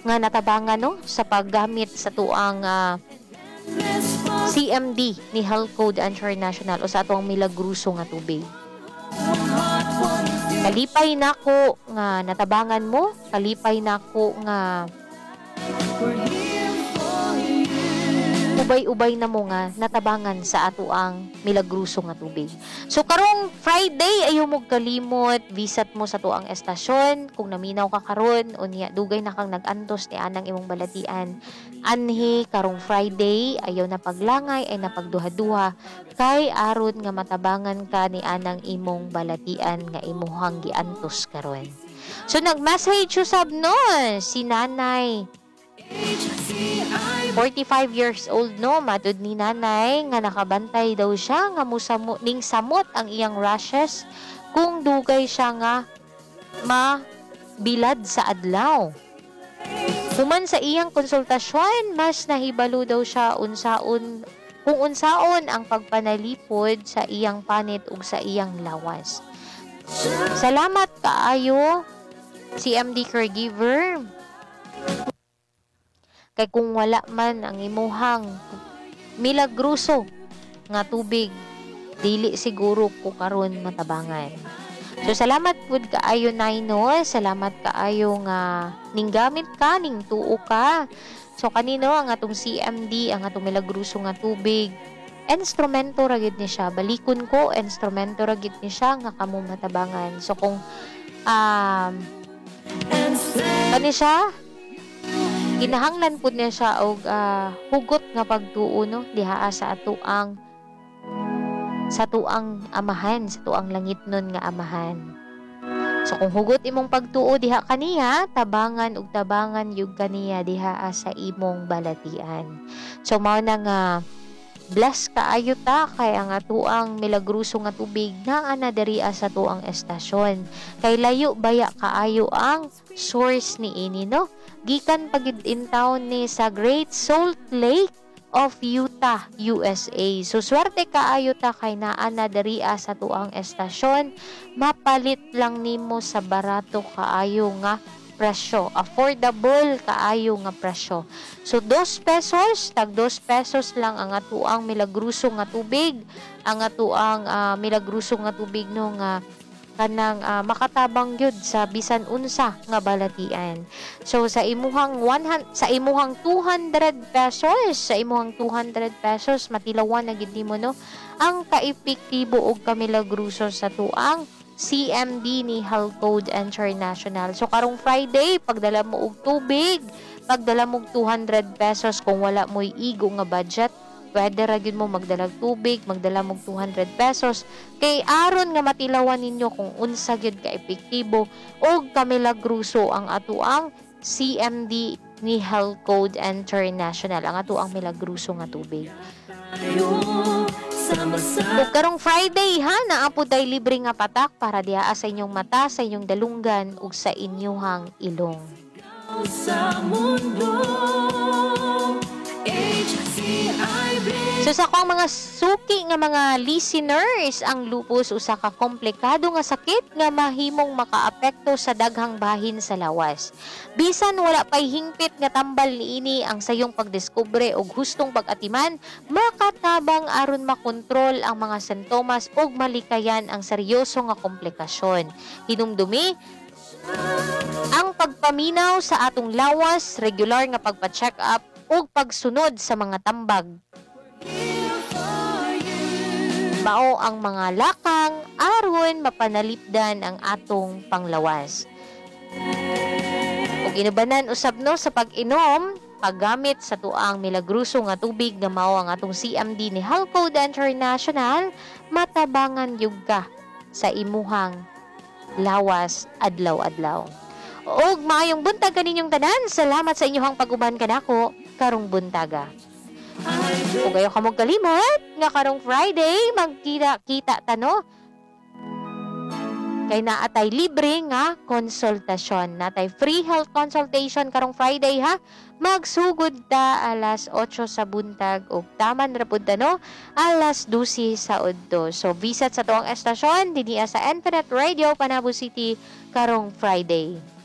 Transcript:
nga natabangan no sa paggamit sa tuang CMD ni Health Code International o sa atuang milagruso nga tubig. Kalipay nako nga natabangan mo, kalipay nako nga ubay-ubay na mo nga natabangan sa ato ang milagruso nga tubig. So karong Friday ayo mo kalimot visit mo sa tuang estasyon kung naminaw ka karon unya dugay na kang nag-antos ni anang imong balatian. Anhi karong Friday ayaw na paglangay ay napagduha-duha kay aron nga matabangan ka ni anang imong balatian nga imuhang giantos karon. So nag-message usab no si nanay 45 years old no, matud ni nanay nga nakabantay daw siya nga ning samot ang iyang rashes kung dugay siya nga mabilad sa adlaw. Human sa iyang konsultasyon, mas nahibalo daw siya kung unsaon ang pagpanalipod sa iyang panit ug sa iyang lawas. Salamat kaayo CMD caregiver. Kay kung wala man ang imuhang milagruso nga tubig, dili siguro ko karon matabangan. So salamat pud kaayo Naino, salamat kaayo nga ninggamit ka ning tuo ka. So kanino ang atong CMD, ang atong milagruso nga tubig, instrumento ra gyud ni siya. Balikon ko, instrumento ra gyud ni siya nga kamo matabangan. So kung kani siya kinahanglan pud niya siya og hugot nga pagtuo no diha sa tuang amahan, sa tuang langitnon nga amahan. So kung hugot imong pagtuo diha kaniya, tabangan ug tabangan yug kaniya diha sa imong balatian. So mao na nga bless kaayo ta kay ang atuang milagruso nga tubig naa na diri sa tuang estasyon. Kay layo baya kaayo ang source ni ini no. Gikan pagid in town ni sa Great Salt Lake of Utah, USA. So swerte kaayo ta kay naa na diri sa tuang estasyon. Mapalit lang nimo sa barato kaayo nga presyo, affordable kaayo nga presyo. So 2 pesos, tag 2 pesos lang ang atuang milagruso nga tubig, ang atuang milagruso nga tubig no nga kanang makatabang gyud sa bisan unsa nga balatian. So sa imuhang 200 pesos matilawan na gid nimo no ang kaepektibo og kamilagruso sa tuang CMD ni Health Code International. So karong Friday pagdala mo og tubig, pagdala mo og 200 pesos kung wala mo igo nga budget, pwede ra gyud mo magdalag tubig, magdala mo 200 pesos kay aron nga matilawan ninyo kung unsa gyud ka epektibo og kamilagruso ang atuang CMD ni Health Code International, ang atuang milagruso nga tubig. Ug karong Friday ha, naapod tay libre nga patak para diha sa inyong mata, sa inyong dalunggan ug sa inyong ilong. Sa mundo So sa akong mga suki nga mga listeners, ang lupus usa ka komplikado nga sakit nga mahimong makaapekto sa daghang bahin sa lawas. Bisan wala pay hingpit nga tambal niini ang sayong pagdiskubre og hustong pag-atiman, makatabang aron makontrol ang mga sintomas ug malikayan ang seryoso nga komplikasyon. Hinumdumi ang pagpaminaw sa atong lawas, regular nga pagpa-check up ug pagsunod sa mga tambag. Mao ang mga lakang aron mapanalipdan ang atong panglawas. Ug inubanan usab no sa pag-inom, paggamit sa tuang milagruso nga tubig nga mao ang atong CMD ni Health Code International, matabangan yug ka sa imuhang lawas adlaw-adlaw. Og maayong buntag kaninyong tanan. Salamat sa inyong pag-uban kanako karong buntaga. Ug ayo kamog kalimot nga karong Friday magkita-kita tano. Kay naatay libre nga konsultasyon, natay free health consultation karong Friday ha. Magsugod ta alas 8 sa buntag ug taman ra pud tano alas 12 sa udto. So visit sa tuang estasyon dinhi sa Infinite Radio Panabo City karong Friday.